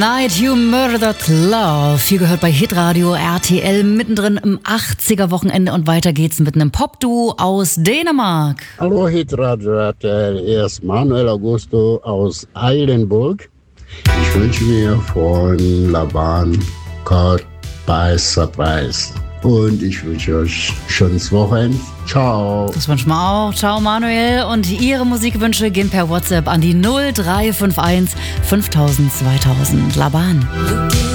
Night You Murdered Love. Hier gehört bei Hitradio RTL mittendrin im 80er-Wochenende und weiter geht's mit einem Popduo aus Dänemark. Hallo Hitradio RTL, hier ist Manuel Augusto aus Eilenburg. Ich wünsche mir von Laban Caught by Surprise. Und ich wünsche euch ein schönes Wochenende. Ciao. Das wünschen wir auch. Ciao Manuel. Und Ihre Musikwünsche gehen per WhatsApp an die 0351 5000 2000. Laban.